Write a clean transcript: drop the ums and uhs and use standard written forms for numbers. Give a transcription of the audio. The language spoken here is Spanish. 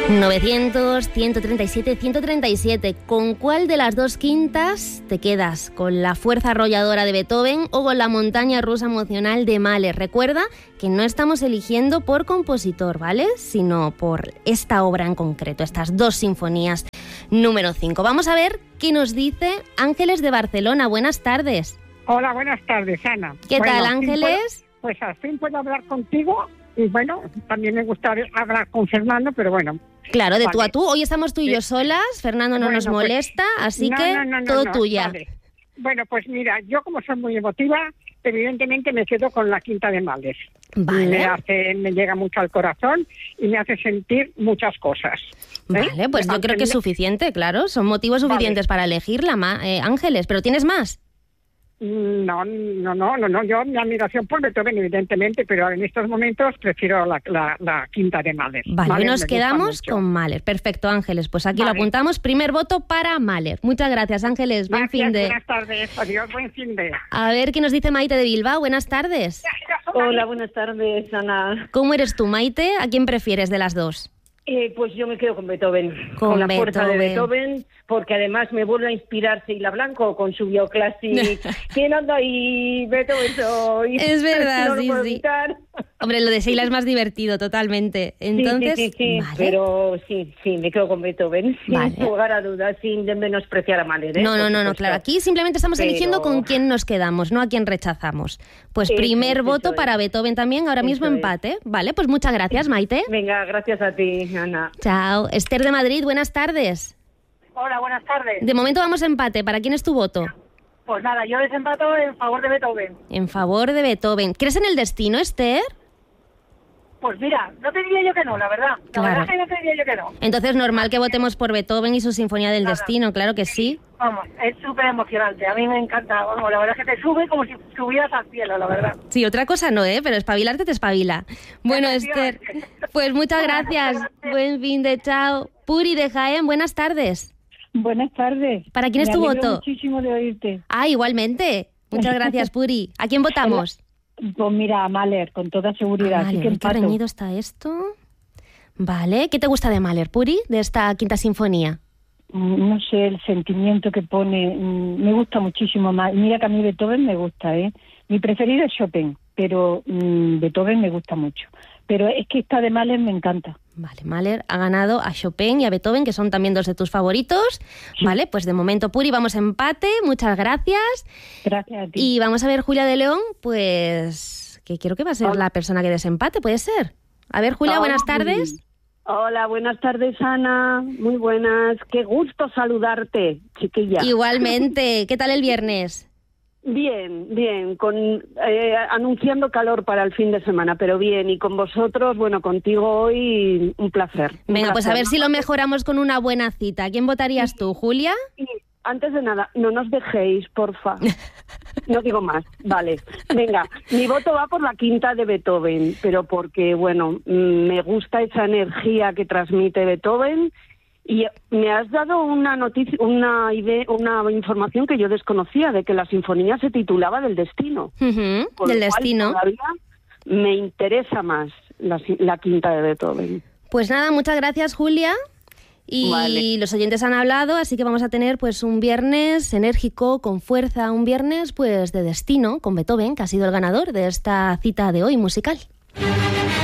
900, 137, 137. ¿Con cuál de las dos quintas te quedas? ¿Con la fuerza arrolladora de Beethoven o con la montaña rusa emocional de Mahler? Recuerda que no estamos eligiendo por compositor, ¿vale? Sino por esta obra en concreto, estas dos sinfonías número 5. Vamos a ver qué nos dice Ángeles de Barcelona. Buenas tardes. Hola, buenas tardes, Ana. ¿Qué tal, Ángeles? Pues al fin puedo hablar contigo y bueno, también me gustaría hablar con Fernando, pero bueno. Claro, de tú a tú. Hoy estamos tú y yo solas, Fernando no nos molesta, así que todo tuya. Vale. Bueno, pues mira, yo como soy muy emotiva, evidentemente me quedo con la quinta de Mahler. Vale. Me llega mucho al corazón y me hace sentir muchas cosas. Vale, pues yo creo que es suficiente, claro. Son motivos suficientes para elegirla, Ángeles. ¿Pero tienes más? No. Yo, mi admiración por Beethoven, evidentemente, pero en estos momentos prefiero la quinta de Mahler. Vale, nos quedamos con Mahler. Perfecto, Ángeles. Pues aquí lo apuntamos. Primer voto para Mahler. Muchas gracias, Ángeles. Buen fin de... Buenas tardes. Adiós, buen fin de... A ver qué nos dice Maite de Bilbao. Buenas tardes. Hola, buenas tardes, Ana. ¿Cómo eres tú, Maite? ¿A quién prefieres de las dos? Pues yo me quedo con Beethoven, con la fuerza de Beethoven, porque además me vuelve a inspirar Sheila Blanco con su bioclásico. ¿Quién anda ahí? Beethoven soy. Es verdad, no sí. Hombre, lo de Sheila es más divertido, totalmente. Entonces, sí. ¿vale? Pero sí, me quedo con Beethoven, sin lugar a dudas, sin menospreciar a Mahler. No, claro. Aquí simplemente estamos eligiendo con quién nos quedamos, no a quién rechazamos. Pues primer voto para Beethoven también, ahora mismo empate. Vale, pues muchas gracias, Maite. Venga, gracias a ti, Ana. Chao. Esther de Madrid, buenas tardes. Hola, buenas tardes. De momento vamos a empate. ¿Para quién es tu voto? Pues nada, yo desempato en favor de Beethoven. En favor de Beethoven. ¿Crees en el destino, Esther? Pues mira, no te diría yo que no, la verdad. La verdad es que no te diría yo que no. Entonces normal que votemos por Beethoven y su Sinfonía del Destino, claro que sí. Vamos, es súper emocionante. A mí me encanta. Vamos, la verdad es que te sube como si subieras al cielo, la verdad. Sí, otra cosa no, pero espabilarte te espabila. Bueno, Esther, pues muchas gracias. Buen fin de chao. Puri de Jaén, buenas tardes. Buenas tardes. ¿Para quién es tu voto? Muchísimo de oírte. Igualmente. Muchas gracias, Puri. ¿A quién votamos? Pues mira, a Mahler, con toda seguridad. Mahler, Así que qué reñido está esto. Vale, ¿qué te gusta de Mahler, Puri, de esta quinta sinfonía? No sé, el sentimiento que pone, me gusta muchísimo más. Mira que a mí Beethoven me gusta, Mi preferido es Chopin, pero Beethoven me gusta mucho. Pero es que esta de Mahler me encanta. Vale, Mahler ha ganado a Chopin y a Beethoven, que son también dos de tus favoritos. Sí. Vale, pues de momento, Puri, vamos a empate. Muchas gracias. Gracias a ti. Y vamos a ver, Julia de León, pues que creo que va a ser la persona que desempate, ¿puede ser? A ver, Julia, buenas tardes. Hola, buenas tardes, Ana. Muy buenas. Qué gusto saludarte, chiquilla. Igualmente. ¿Qué tal el viernes? Bien, anunciando calor para el fin de semana, pero bien, y con vosotros, bueno, contigo hoy, un placer. Venga, pues a ver si lo mejoramos con una buena cita. ¿Quién votarías tú, Julia? Sí, antes de nada, no nos dejéis, porfa. No digo más, vale. Venga, mi voto va por la quinta de Beethoven, pero porque, bueno, me gusta esa energía que transmite Beethoven. Y me has dado una noticia, una idea, una información que yo desconocía, de que la sinfonía se titulaba Del Destino. Del Destino. Todavía me interesa más la quinta de Beethoven. Pues nada, muchas gracias, Julia. Y los oyentes han hablado, así que vamos a tener pues un viernes enérgico, con fuerza, un viernes pues de destino, con Beethoven, que ha sido el ganador de esta cita de hoy musical.